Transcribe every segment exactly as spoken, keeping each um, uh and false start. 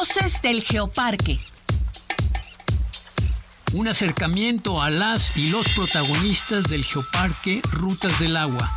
Voces del Geoparque. Un acercamiento a las y los protagonistas del Geoparque Rutas del Agua.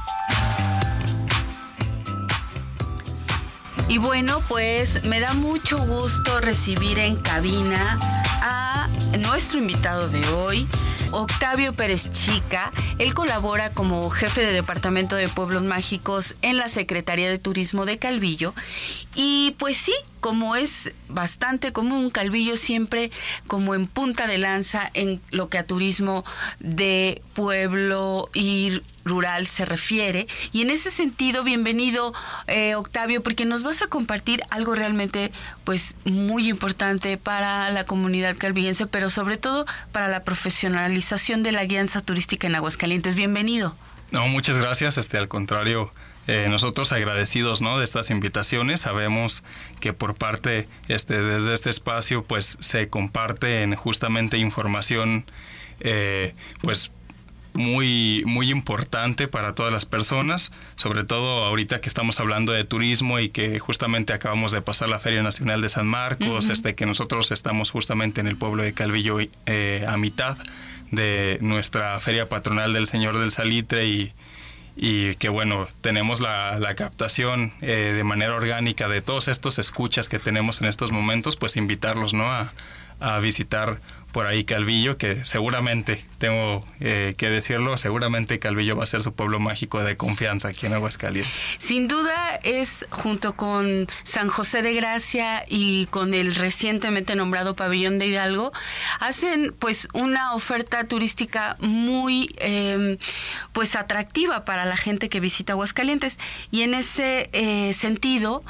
Y bueno, pues me da mucho gusto recibir en cabina a nuestro invitado de hoy, Octavio Pérez Chica. Él colabora como jefe de Departamento de Pueblos Mágicos en la Secretaría de Turismo de Calvillo. Y pues sí, como es bastante común, Calvillo siempre como en punta de lanza en lo que a turismo de pueblo y rural se refiere. Y en ese sentido, bienvenido eh, Octavio, porque nos vas a compartir algo realmente pues muy importante para la comunidad calvillense, pero sobre todo para la profesionalización de la guianza turística en Aguascalientes. Bienvenido. No, muchas gracias, este, al contrario. Eh, nosotros agradecidos, ¿no?, de estas invitaciones. Sabemos que por parte, este, desde este espacio, pues se comparten justamente información, eh, pues muy, muy importante para todas las personas, sobre todo ahorita que estamos hablando de turismo y que justamente acabamos de pasar la Feria Nacional de San Marcos, uh-huh. este, que nosotros estamos justamente en el pueblo de Calvillo eh, a mitad de nuestra Feria Patronal del Señor del Salitre y y que bueno, tenemos la, la captación eh, de manera orgánica de todos estos escuchas que tenemos en estos momentos, pues invitarlos, ¿no?, a, a visitar por ahí Calvillo, que seguramente, tengo eh, que decirlo, seguramente Calvillo va a ser su pueblo mágico de confianza aquí en Aguascalientes. Sin duda es, junto con San José de Gracia y con el recientemente nombrado Pabellón de Hidalgo, hacen pues una oferta turística muy eh, pues atractiva para la gente que visita Aguascalientes. Y en ese eh, sentido,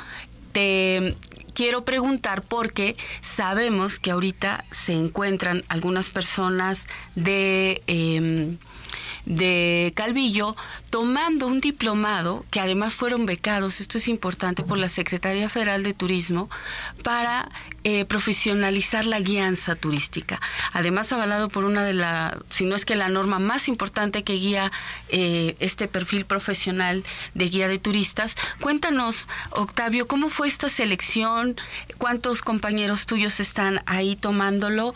te quiero preguntar porque sabemos que ahorita se encuentran algunas personas de, eh, de Calvillo tomando un diplomado, que además fueron becados, esto es importante, por la Secretaría Federal de Turismo, para eh, profesionalizar la guianza turística. Además avalado por una de las, si no es que la norma más importante que guía eh, este perfil profesional de guía de turistas. Cuéntanos, Octavio, ¿cómo fue esta selección? ¿Cuántos compañeros tuyos están ahí tomándolo?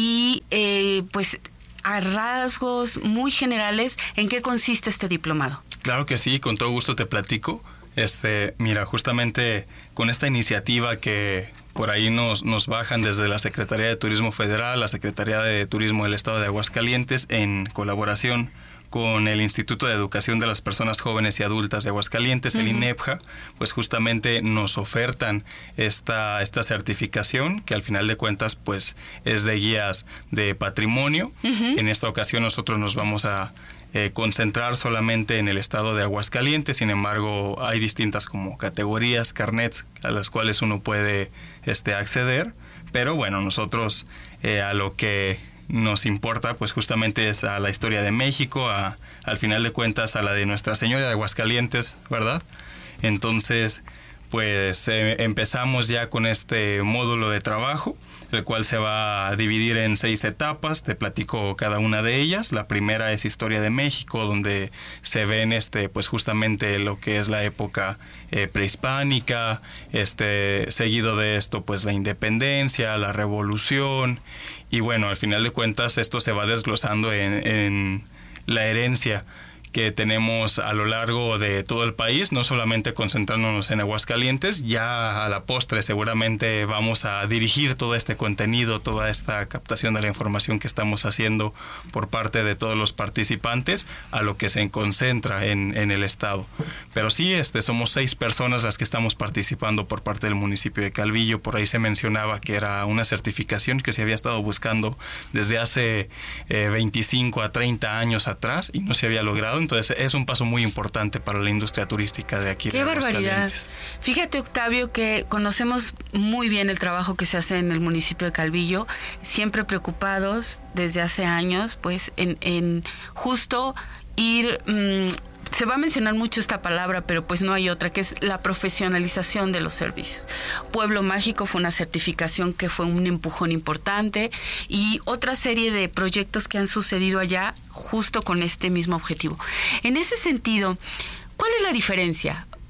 Y eh, pues a rasgos muy generales, ¿en qué consiste este diplomado? Claro que sí, con todo gusto te platico. Este, mira, justamente con esta iniciativa que por ahí nos, nos bajan desde la Secretaría de Turismo Federal, la Secretaría de Turismo del Estado de Aguascalientes, en colaboración con el Instituto de Educación de las Personas Jóvenes y Adultas de Aguascalientes, uh-huh. el INEPJA, pues justamente nos ofertan esta, esta certificación, que al final de cuentas pues es de guías de patrimonio. Uh-huh. En esta ocasión nosotros nos vamos a eh, concentrar solamente en el estado de Aguascalientes. Sin embargo, hay distintas como categorías, carnets, a las cuales uno puede este, acceder, pero bueno, nosotros eh, a lo que nos importa pues justamente es a la historia de México, a, al final de cuentas a la de Nuestra Señora de Aguascalientes, ¿verdad? Entonces pues eh, empezamos ya con este módulo de trabajo, el cual se va a dividir en seis etapas. Te platico cada una de ellas. La primera es Historia de México, donde se ven este pues justamente lo que es la época eh, prehispánica, este seguido de esto pues la independencia, la revolución, y bueno, al final de cuentas esto se va desglosando en, en la herencia que tenemos a lo largo de todo el país, no solamente concentrándonos en Aguascalientes. Ya a la postre seguramente vamos a dirigir todo este contenido, toda esta captación de la información que estamos haciendo por parte de todos los participantes a lo que se concentra en, en el estado. Pero sí, este, somos seis personas las que estamos participando por parte del municipio de Calvillo. Por ahí se mencionaba que era una certificación que se había estado buscando desde hace eh, veinticinco a treinta años atrás y no se había logrado. Entonces es un paso muy importante para la industria turística de aquí. ¡Qué barbaridad! Fíjate, Octavio, que conocemos muy bien el trabajo que se hace en el municipio de Calvillo, siempre preocupados desde hace años, pues en, en justo ir... Mmm, se va a mencionar mucho esta palabra, pero pues no hay otra, que es la profesionalización de los servicios. Pueblo Mágico fue una certificación que fue un empujón importante y otra serie de proyectos que han sucedido allá justo con este mismo objetivo. En ese sentido, ¿cuál es la diferencia?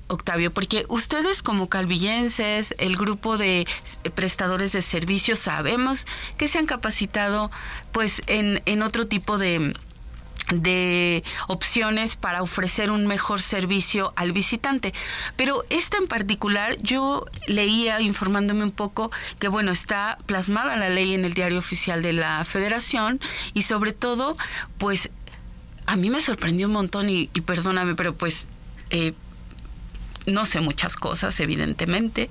Octavio, porque ustedes como calvillenses, el grupo de prestadores de servicios, sabemos que se han capacitado pues en, en otro tipo de, de opciones para ofrecer un mejor servicio al visitante. Pero esta en particular, yo leía, informándome un poco, que bueno, está plasmada la ley en el Diario Oficial de la Federación y sobre todo, pues a mí me sorprendió un montón y, y perdóname, pero pues... Eh, no sé muchas cosas, evidentemente.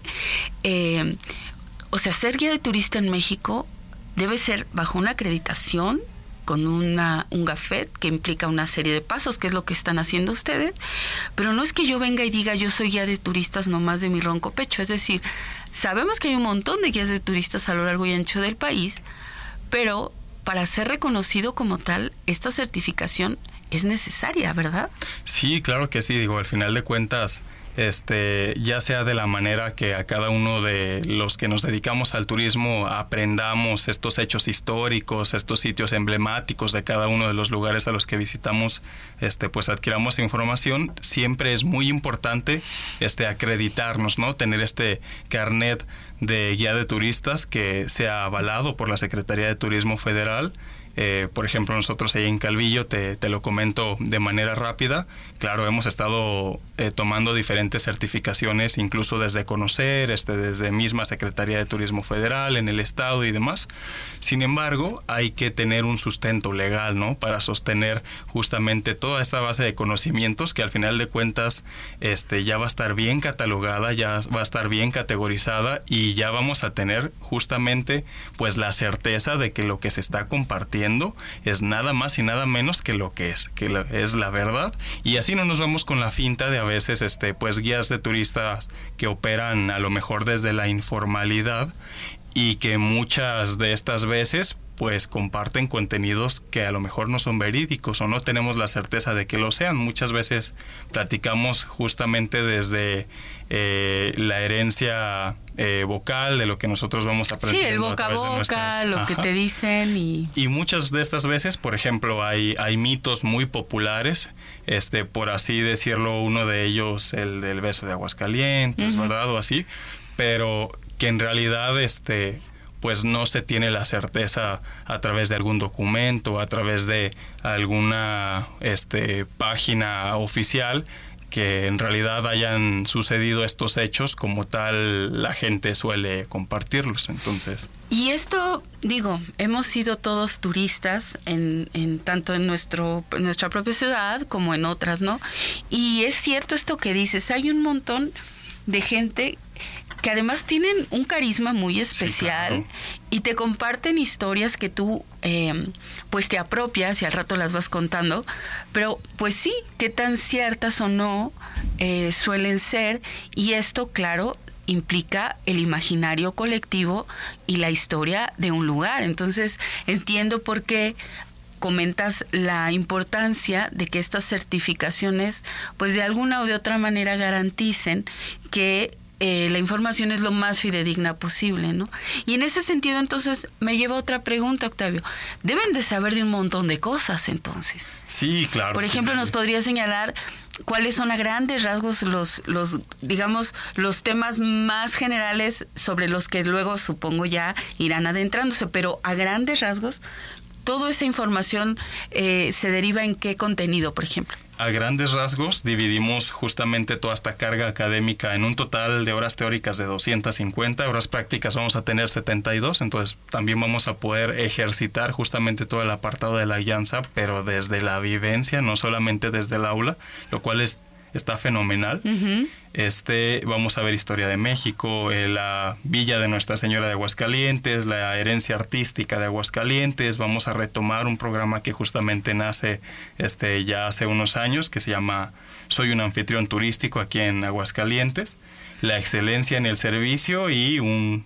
Eh, o sea, ser guía de turista en México debe ser bajo una acreditación con una, un gafet que implica una serie de pasos, que es lo que están haciendo ustedes. Pero no es que yo venga y diga yo soy guía de turistas nomás de mi ronco pecho. Es decir, sabemos que hay un montón de guías de turistas a lo largo y ancho del país, pero para ser reconocido como tal, esta certificación es necesaria, ¿verdad? Sí, claro que sí. Digo, al final de cuentas... Este, ya sea de la manera que a cada uno de los que nos dedicamos al turismo aprendamos estos hechos históricos, estos sitios emblemáticos de cada uno de los lugares a los que visitamos, este, pues adquiramos información, siempre es muy importante este, acreditarnos, ¿no? Tener este carnet de guía de turistas que sea avalado por la Secretaría de Turismo Federal. Eh, por ejemplo, nosotros ahí en Calvillo, te, te lo comento de manera rápida, claro, hemos estado eh, tomando diferentes certificaciones, incluso desde conocer, este, desde misma Secretaría de Turismo Federal, en el Estado y demás. Sin embargo, hay que tener un sustento legal, ¿no? Para sostener justamente toda esta base de conocimientos que al final de cuentas este, ya va a estar bien catalogada, ya va a estar bien categorizada y ya vamos a tener justamente pues la certeza de que lo que se está compartiendo es nada más y nada menos que lo que es, que lo, es la verdad, y así no nos vamos con la finta de a veces este pues guías de turistas que operan a lo mejor desde la informalidad y que muchas de estas veces pues comparten contenidos que a lo mejor no son verídicos o no tenemos la certeza de que lo sean. Muchas veces platicamos justamente desde eh, la herencia eh, vocal de lo que nosotros vamos aprendiendo. Sí, el boca a boca, nuestras, lo ajá. que te dicen. Y... y muchas de estas veces, por ejemplo, hay, hay mitos muy populares, este, por así decirlo, uno de ellos, el del beso de Aguascalientes, uh-huh. ¿verdad? O así, pero que en realidad este pues no se tiene la certeza a través de algún documento, a través de alguna este, página oficial, que en realidad hayan sucedido estos hechos como tal la gente suele compartirlos. Entonces, y esto, digo, hemos sido todos turistas en, en tanto en nuestro en nuestra propia ciudad como en otras, ¿no? Y es cierto esto que dices, hay un montón de gente que además tienen un carisma muy especial, sí, claro. Y te comparten historias que tú eh, pues te apropias y al rato las vas contando, pero pues sí, qué tan ciertas o no eh, suelen ser, y esto, claro, implica el imaginario colectivo y la historia de un lugar. Entonces entiendo por qué comentas la importancia de que estas certificaciones pues de alguna o de otra manera garanticen que Eh, la información es lo más fidedigna posible, ¿no? Y en ese sentido, entonces, me lleva a otra pregunta, Octavio. Deben de saber de un montón de cosas, entonces. Sí, claro. Por ejemplo, sí, sí. ¿Nos podría señalar cuáles son a grandes rasgos los, los, digamos, los temas más generales sobre los que luego, supongo, ya irán adentrándose? Pero a grandes rasgos, ¿toda esa información eh, se deriva en qué contenido, por ejemplo? A grandes rasgos, dividimos justamente toda esta carga académica en un total de horas teóricas de doscientas cincuenta, horas prácticas vamos a tener setenta y dos, entonces también vamos a poder ejercitar justamente todo el apartado de la guianza, pero desde la vivencia, no solamente desde el aula, lo cual es está fenomenal. Uh-huh. Este, vamos a ver historia de México, eh, la villa de Nuestra Señora de Aguascalientes, la herencia artística de Aguascalientes. Vamos a retomar un programa que justamente nace este, ya hace unos años, que se llama Soy un anfitrión turístico aquí en Aguascalientes. La excelencia en el servicio y un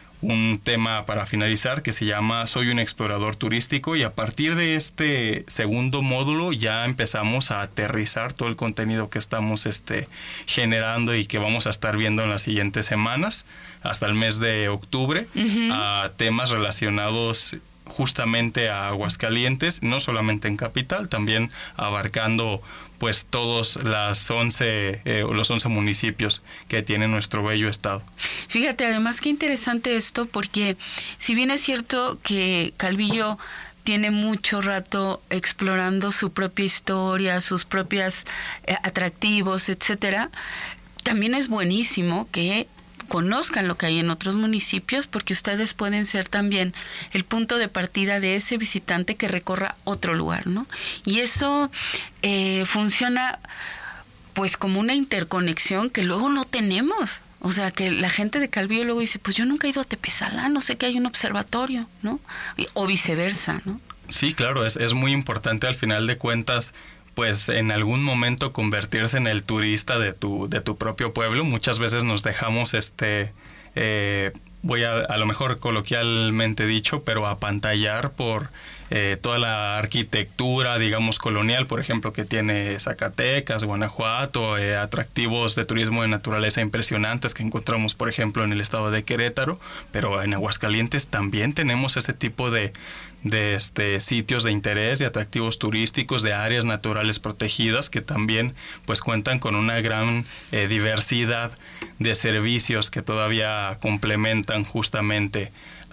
un tema para finalizar que se llama Soy un explorador turístico, y a partir de este segundo módulo ya empezamos a aterrizar todo el contenido que estamos este, generando y que vamos a estar viendo en las siguientes semanas hasta el mes de octubre, uh-huh. a temas relacionados justamente a Aguascalientes, no solamente en capital, también abarcando pues todos las once, eh, los once municipios que tiene nuestro bello estado. Fíjate, además qué interesante esto, porque si bien es cierto que Calvillo tiene mucho rato explorando su propia historia, sus propios eh, atractivos, etcétera, también es buenísimo que conozcan lo que hay en otros municipios, porque ustedes pueden ser también el punto de partida de ese visitante que recorra otro lugar, ¿no? Y eso eh, funciona pues como una interconexión que luego no tenemos. O sea, que la gente de Calvillo luego dice, pues yo nunca he ido a Tepezalá, no sé que hay un observatorio, ¿no? O viceversa, ¿no? Sí, claro, es, es muy importante al final de cuentas, pues en algún momento convertirse en el turista de tu, de tu propio pueblo. Muchas veces nos dejamos, este, eh, voy a, a lo mejor coloquialmente dicho, pero apantallar por eh, toda la arquitectura, digamos, colonial, por ejemplo, que tiene Zacatecas, Guanajuato, eh, atractivos de turismo de naturaleza impresionantes que encontramos, por ejemplo, en el estado de Querétaro, pero en Aguascalientes también tenemos ese tipo de de este sitios de interés, de atractivos turísticos, de áreas naturales protegidas que también pues cuentan con una gran eh, diversidad de servicios que todavía complementan justamente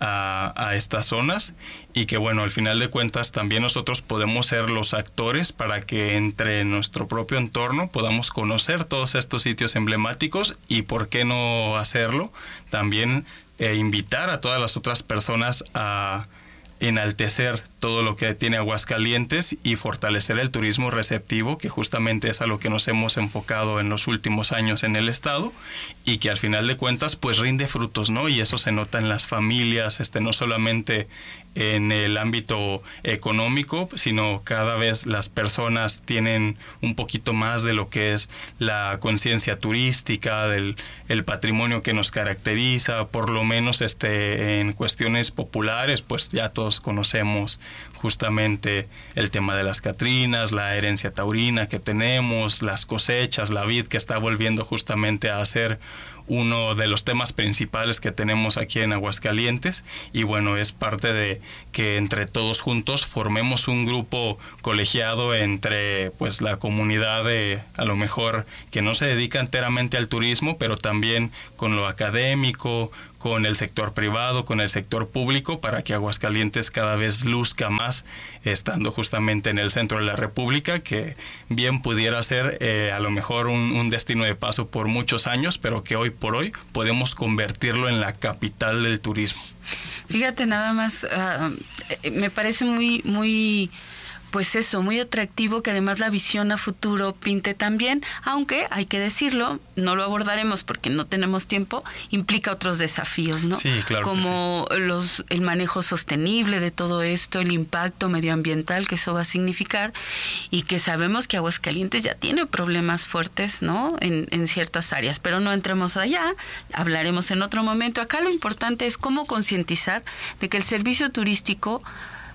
a, a estas zonas, y que bueno, al final de cuentas también nosotros podemos ser los actores para que entre nuestro propio entorno podamos conocer todos estos sitios emblemáticos, y por qué no hacerlo también eh, invitar a todas las otras personas a enaltecer todo lo que tiene Aguascalientes y fortalecer el turismo receptivo, que justamente es a lo que nos hemos enfocado en los últimos años en el estado, y que al final de cuentas pues rinde frutos, ¿no? Y eso se nota en las familias, este no solamente en el ámbito económico, sino cada vez las personas tienen un poquito más de lo que es la conciencia turística, del el patrimonio que nos caracteriza, por lo menos este en cuestiones populares, pues ya todos conocemos justamente el tema de las Catrinas, la herencia taurina que tenemos, las cosechas, la vid que está volviendo justamente a ser uno de los temas principales que tenemos aquí en Aguascalientes, y bueno, es parte de que entre todos juntos formemos un grupo colegiado entre pues la comunidad de, a lo mejor que no se dedica enteramente al turismo, pero también con lo académico, con el sector privado, con el sector público, para que Aguascalientes cada vez luzca más, estando justamente en el centro de la República, que bien pudiera ser eh, a lo mejor un, un destino de paso por muchos años, pero que hoy por hoy podemos convertirlo en la capital del turismo. Fíjate nada más, uh, me parece muy, muy... pues eso, muy atractivo que además la visión a futuro pinte también, aunque hay que decirlo, no lo abordaremos porque no tenemos tiempo, implica otros desafíos, ¿no? Sí, claro. Como que sí. los, el manejo sostenible de todo esto, el impacto medioambiental que eso va a significar, y que sabemos que Aguascalientes ya tiene problemas fuertes, ¿no? En, en ciertas áreas, pero no entremos allá, hablaremos en otro momento. Acá lo importante es cómo concientizar de que el servicio turístico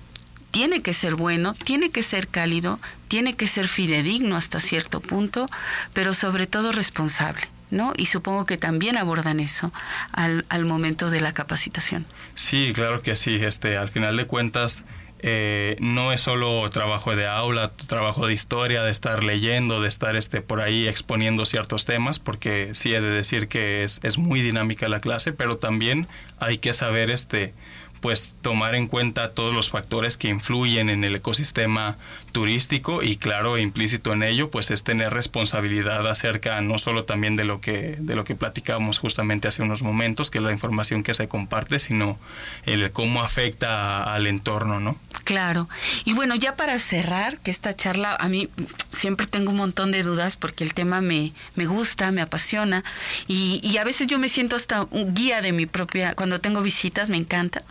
tiene que ser bueno, tiene que ser cálido, tiene que ser fidedigno hasta cierto punto, pero sobre todo responsable, ¿no? Y supongo que también abordan eso al, al momento de la capacitación. Sí, claro que sí. Este, al final de cuentas, eh, no es solo trabajo de aula, trabajo de historia, de estar leyendo, de estar este, por ahí exponiendo ciertos temas, porque sí he de decir que es, es muy dinámica la clase, pero también hay que saber este pues tomar en cuenta todos los factores que influyen en el ecosistema turístico, y claro, implícito en ello pues es tener responsabilidad acerca no solo también de lo que de lo que platicábamos justamente hace unos momentos, que es la información que se comparte, sino el cómo afecta a, al entorno, ¿no? Claro. Y bueno, ya para cerrar, que esta charla, a mí siempre tengo un montón de dudas porque el tema me, me gusta, me apasiona, y, y a veces yo me siento hasta un guía de mi propia, cuando tengo visitas, me encanta.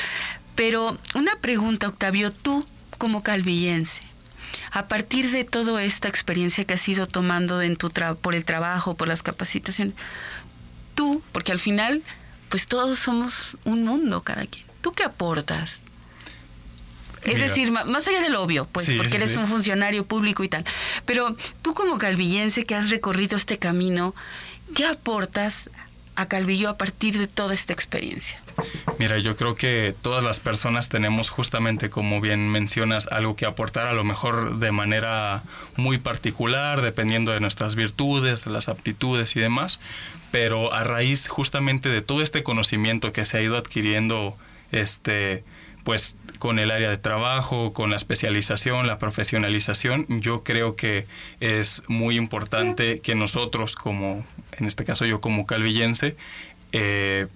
Pero una pregunta, Octavio, tú como calvillense, a partir de toda esta experiencia que has ido tomando en tu tra- por el trabajo, por las capacitaciones, tú, porque al final, pues todos somos un mundo cada quien, ¿tú qué aportas? Es Mira. decir, más allá del obvio, pues, Sí, porque sí, eres sí. un funcionario público y tal, pero tú como calvillense que has recorrido este camino, ¿qué aportas a Calvillo a partir de toda esta experiencia? Mira, yo creo que todas las personas tenemos justamente, como bien mencionas, algo que aportar, a lo mejor de manera muy particular, dependiendo de nuestras virtudes, de las aptitudes y demás, pero a raíz justamente de todo este conocimiento que se ha ido adquiriendo, este, pues con el área de trabajo, con la especialización, la profesionalización, yo creo que es muy importante que nosotros, como, en este caso yo como calvillense, eh,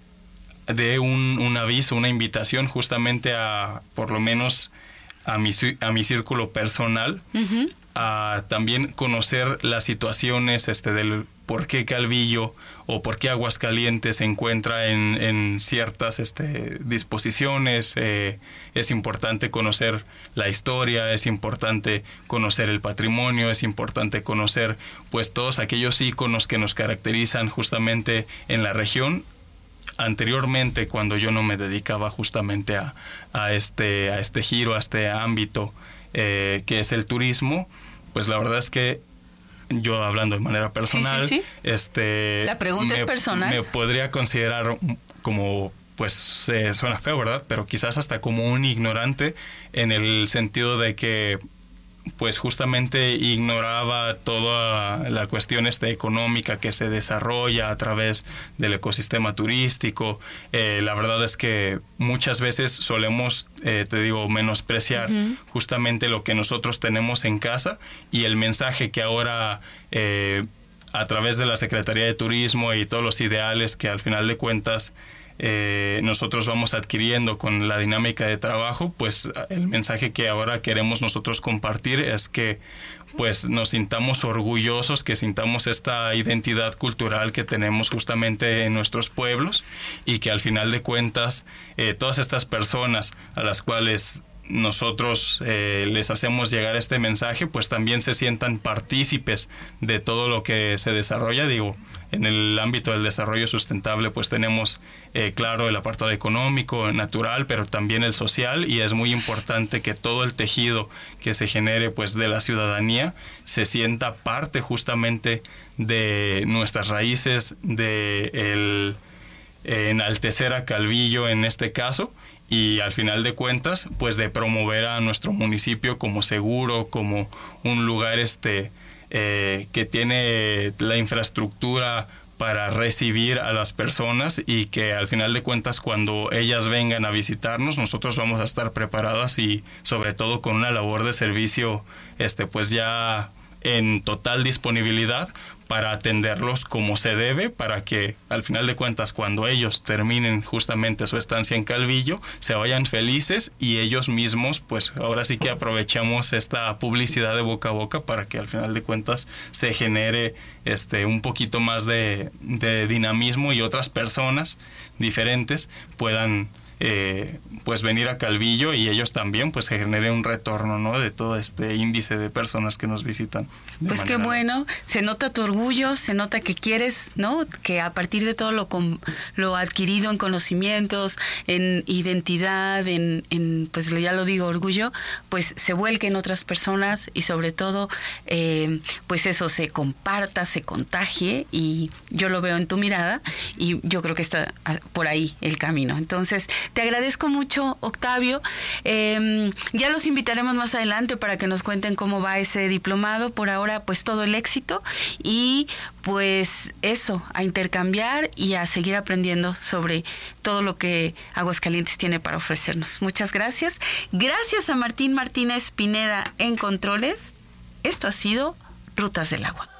de un, un aviso, una invitación justamente a, por lo menos a mi, a mi círculo personal, uh-huh. a también conocer las situaciones este, del por qué Calvillo o por qué Aguascalientes se encuentra en, en ciertas este, disposiciones. Eh, es importante conocer la historia, es importante conocer el patrimonio, es importante conocer pues todos aquellos íconos que nos caracterizan justamente en la región. Anteriormente, cuando yo no me dedicaba justamente a, a, este, a este giro, a este ámbito eh, que es el turismo, pues la verdad es que yo, hablando de manera personal, sí, sí, sí. este la pregunta me, es personal. Me podría considerar como, pues eh, suena feo, ¿verdad? Pero quizás hasta como un ignorante, en el sentido de que pues justamente ignoraba toda la cuestión este, económica que se desarrolla a través del ecosistema turístico. Eh, la verdad es que muchas veces solemos, eh, te digo, menospreciar uh-huh. justamente lo que nosotros tenemos en casa, y el mensaje que ahora eh, a través de la Secretaría de Turismo y todos los ideales que al final de cuentas Eh, nosotros vamos adquiriendo con la dinámica de trabajo, pues el mensaje que ahora queremos nosotros compartir es que pues nos sintamos orgullosos, que sintamos esta identidad cultural que tenemos justamente en nuestros pueblos, y que al final de cuentas eh, todas estas personas a las cuales nosotros eh, les hacemos llegar este mensaje, pues también se sientan partícipes de todo lo que se desarrolla. Digo, en el ámbito del desarrollo sustentable pues tenemos eh, claro el apartado económico, natural, pero también el social, y es muy importante que todo el tejido que se genere pues de la ciudadanía se sienta parte justamente de nuestras raíces, de el eh, enaltecer a Calvillo en este caso, y al final de cuentas pues de promover a nuestro municipio como seguro, como un lugar este eh, que tiene la infraestructura para recibir a las personas, y que al final de cuentas cuando ellas vengan a visitarnos nosotros vamos a estar preparadas, y sobre todo con una labor de servicio este pues ya en total disponibilidad para atenderlos como se debe, para que al final de cuentas cuando ellos terminen justamente su estancia en Calvillo se vayan felices, y ellos mismos pues ahora sí que aprovechamos esta publicidad de boca a boca para que al final de cuentas se genere este un poquito más de, de dinamismo, y otras personas diferentes puedan Eh, pues venir a Calvillo, y ellos también pues se genere un retorno, ¿no?, de todo este índice de personas que nos visitan. Pues qué bueno, se nota tu orgullo, se nota que quieres, ¿no?, que a partir de todo lo, com, lo adquirido en conocimientos, en identidad, en, en pues ya lo digo, orgullo, pues se vuelque en otras personas, y sobre todo eh, pues eso se comparta, se contagie, y yo lo veo en tu mirada, y yo creo que está por ahí el camino. Entonces te agradezco mucho, Octavio. Eh, ya los invitaremos más adelante para que nos cuenten cómo va ese diplomado. Por ahora, pues todo el éxito, y pues eso, a intercambiar y a seguir aprendiendo sobre todo lo que Aguascalientes tiene para ofrecernos. Muchas gracias. Gracias a Martín Martínez Pineda en Controles. Esto ha sido Rutas del Agua.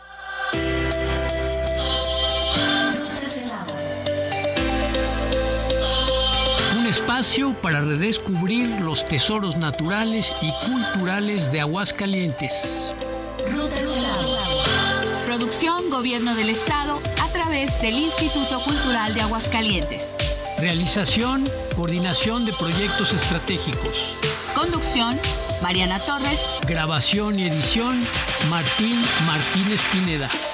Espacio para redescubrir los tesoros naturales y culturales de Aguascalientes. Rutas del Agua. Producción Gobierno del Estado a través del Instituto Cultural de Aguascalientes. Realización, coordinación de proyectos estratégicos. Conducción, Mariana Torres. Grabación y edición, Martín Martínez Pineda.